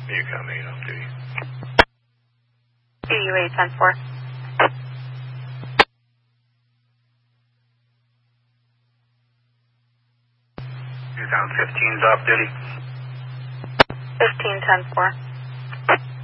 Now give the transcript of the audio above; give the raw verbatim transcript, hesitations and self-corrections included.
Yukon eight off duty. U U eight ten four. Yukon fifteen's off duty. fifteen ten four.